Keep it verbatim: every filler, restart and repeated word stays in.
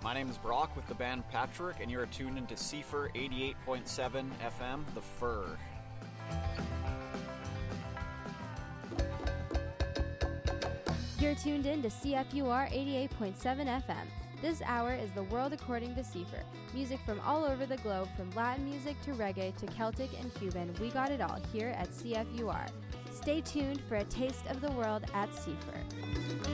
My name is Brock with the band Patrick, and you're tuned into C F R eighty-eight point seven F M, The Fur. You're tuned in to C F U R eighty-eight point seven F M. This hour is The World According to C F R. Music from all over the globe, from Latin music to reggae to Celtic and Cuban. We got it all here at C F U R. Stay tuned for a taste of the world at C F R.